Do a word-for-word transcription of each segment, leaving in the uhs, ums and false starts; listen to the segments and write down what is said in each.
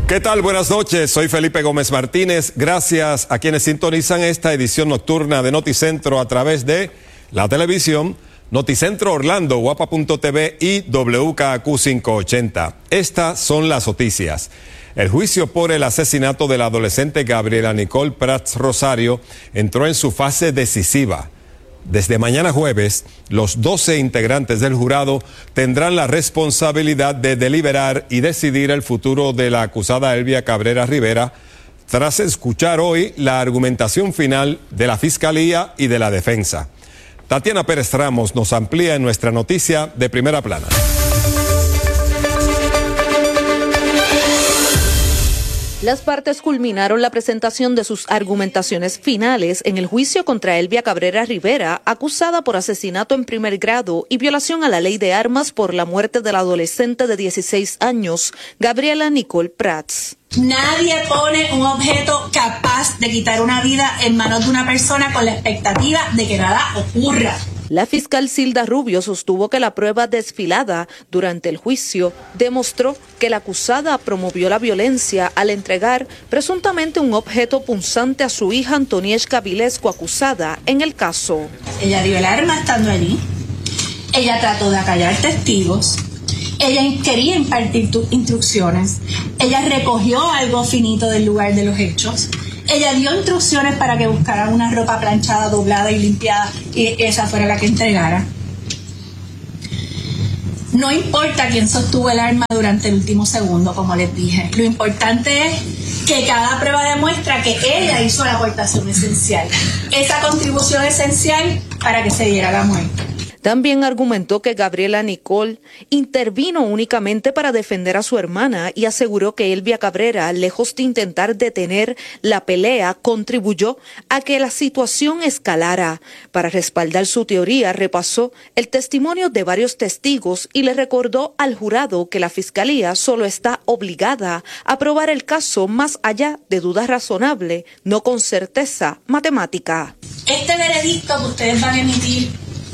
¿Qué tal? Buenas noches, soy Felipe Gómez Martínez. Gracias a quienes sintonizan esta edición nocturna de Noticentro a través de la televisión, Noticentro Orlando, guapa punto t v y W K A Q quinientos ochenta. Estas son las noticias. El juicio por el asesinato de la adolescente Gabriela Nicole Prats Rosario entró en su fase decisiva. Desde mañana jueves, los doce integrantes del jurado tendrán la responsabilidad de deliberar y decidir el futuro de la acusada Elvia Cabrera Rivera, tras escuchar hoy la argumentación final de la Fiscalía y de la defensa. Tatiana Pérez Ramos nos amplía en nuestra noticia de primera plana. Las partes culminaron la presentación de sus argumentaciones finales en el juicio contra Elvia Cabrera Rivera, acusada por asesinato en primer grado y violación a la ley de armas por la muerte del adolescente de dieciséis años, Gabriela Nicole Prats. Nadie pone un objeto capaz de quitar una vida en manos de una persona con la expectativa de que nada ocurra. La fiscal Silda Rubio sostuvo que la prueba desfilada durante el juicio demostró que la acusada promovió la violencia al entregar presuntamente un objeto punzante a su hija Antonieshka Vilesco, acusada en el caso. Ella dio el arma estando allí, ella trató de acallar testigos, ella quería impartir instrucciones, ella recogió algo finito del lugar de los hechos. Ella dio instrucciones para que buscaran una ropa planchada, doblada y limpiada y esa fuera la que entregara. No importa quién sostuvo el arma durante el último segundo, como les dije. Lo importante es que cada prueba demuestra que ella hizo la aportación esencial. Esa contribución esencial para que se diera la muerte. También argumentó que Gabriela Nicole intervino únicamente para defender a su hermana y aseguró que Elvia Cabrera, lejos de intentar detener la pelea, contribuyó a que la situación escalara. Para respaldar su teoría, repasó el testimonio de varios testigos y le recordó al jurado que la Fiscalía solo está obligada a probar el caso más allá de dudas razonables, no con certeza matemática. Este veredicto que ustedes van a emitir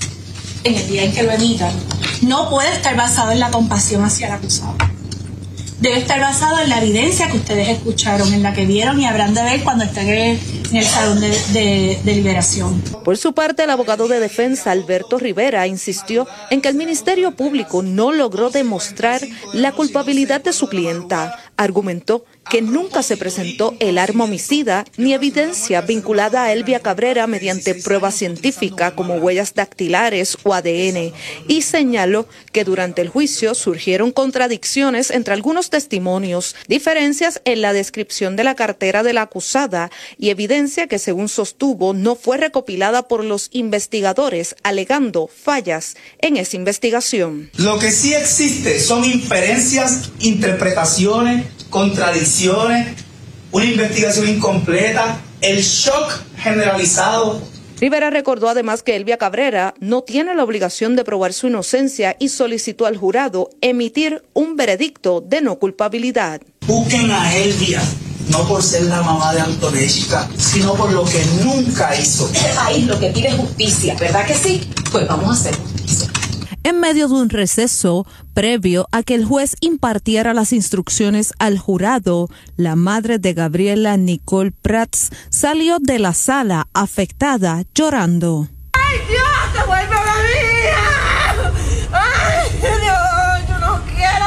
en el día en que lo emitan, no puede estar basado en la compasión hacia el acusado. Debe estar basado en la evidencia que ustedes escucharon, en la que vieron y habrán de ver cuando estén en el salón de, de, de liberación. Por su parte, el abogado de defensa, Alberto Rivera, insistió en que el Ministerio Público no logró demostrar la culpabilidad de su clienta. Argumentó que nunca se presentó el arma homicida ni evidencia vinculada a Elvia Cabrera mediante pruebas científicas como huellas dactilares o A D N, y señaló que durante el juicio surgieron contradicciones entre algunos testimonios, diferencias en la descripción de la cartera de la acusada y evidencia que, según sostuvo, no fue recopilada por los investigadores, alegando fallas en esa investigación. Lo que sí existe son inferencias, interpretaciones, contradicciones, una investigación incompleta, el shock generalizado. Rivera recordó además que Elvia Cabrera no tiene la obligación de probar su inocencia y solicitó al jurado emitir un veredicto de no culpabilidad. Busquen a Elvia, no por ser la mamá de Antonieshka, sino por lo que nunca hizo. Este país lo que pide es justicia, ¿verdad que sí? Pues vamos a hacer justicia. En medio de un receso previo a que el juez impartiera las instrucciones al jurado, la madre de Gabriela Nicole Prats salió de la sala afectada, llorando. ¡Ay, Dios, se vuelve la vida! ¡Ay, Dios, yo no quiero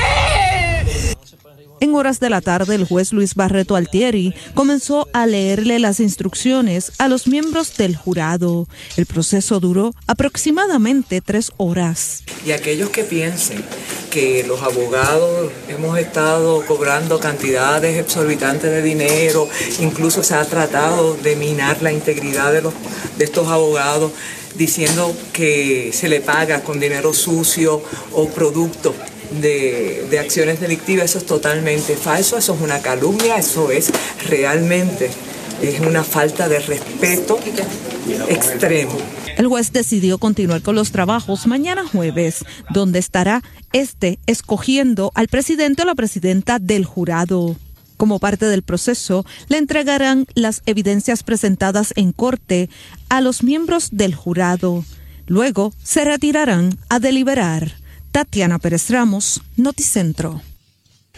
vivir! En horas de la tarde, el juez Luis Barreto Altieri comenzó a leerle las instrucciones a los miembros del jurado. El proceso duró aproximadamente tres horas. Y aquellos que piensen que los abogados hemos estado cobrando cantidades exorbitantes de dinero, incluso se ha tratado de minar la integridad de, los, de estos abogados, diciendo que se le paga con dinero sucio o producto De, de acciones delictivas, eso es totalmente falso, eso es una calumnia, eso es realmente es una falta de respeto extremo. El juez decidió continuar con los trabajos mañana jueves, donde estará este escogiendo al presidente o la presidenta del jurado. Como parte del proceso, le entregarán las evidencias presentadas en corte a los miembros del jurado. Luego se retirarán a deliberar. Tatiana Pérez Ramos, Noticentro.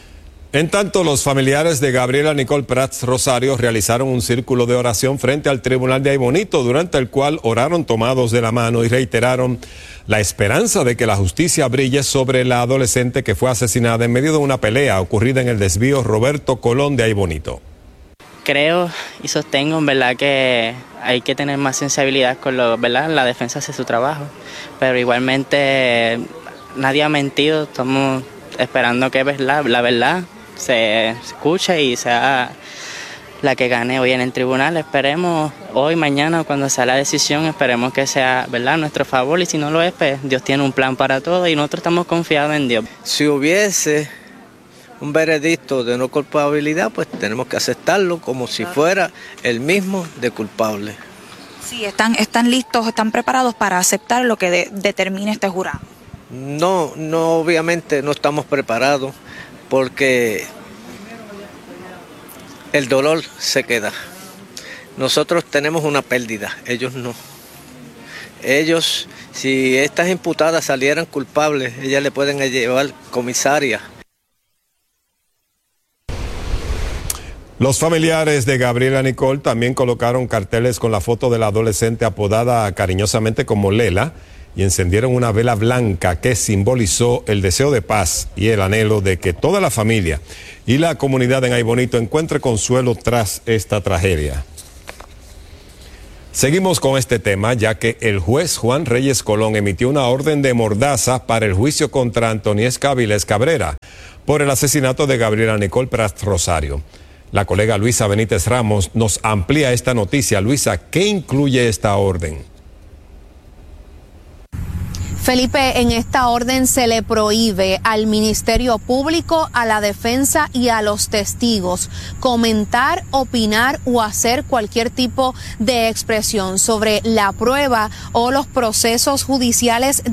En tanto, los familiares de Gabriela Nicole Prats Rosario realizaron un círculo de oración frente al tribunal de Aybonito, durante el cual oraron tomados de la mano y reiteraron la esperanza de que la justicia brille sobre la adolescente que fue asesinada en medio de una pelea ocurrida en el desvío Roberto Colón de Aybonito. Creo y sostengo, en verdad, que hay que tener más sensibilidad con lo, ¿verdad? La defensa hace su trabajo, pero igualmente nadie ha mentido. Estamos esperando que la, la verdad se escuche y sea la que gane hoy en el tribunal. Esperemos hoy, mañana, cuando sea la decisión, esperemos que sea, ¿verdad?, a nuestro favor, y si no lo es, pues Dios tiene un plan para todo y nosotros estamos confiados en Dios. Si hubiese un veredicto de no culpabilidad, pues tenemos que aceptarlo como si fuera el mismo de culpable. Sí, están, están listos, están preparados para aceptar lo que de, determine este jurado. No, no, obviamente no estamos preparados, porque el dolor se queda. Nosotros tenemos una pérdida, ellos no. Ellos, si estas imputadas salieran culpables, ellas le pueden llevar comisaria. Los familiares de Gabriela Nicole también colocaron carteles con la foto de la adolescente apodada cariñosamente como Lela y encendieron una vela blanca que simbolizó el deseo de paz y el anhelo de que toda la familia y la comunidad en Aybonito encuentre consuelo tras esta tragedia. Seguimos con este tema, ya que el juez Juan Reyes Colón emitió una orden de mordaza para el juicio contra Antoniés Caviles Cabrera por el asesinato de Gabriela Nicole Prats Rosario. La colega Luisa Benítez Ramos nos amplía esta noticia. Luisa, ¿qué incluye esta orden? Felipe, en esta orden se le prohíbe al Ministerio Público, a la defensa y a los testigos comentar, opinar o hacer cualquier tipo de expresión sobre la prueba o los procesos judiciales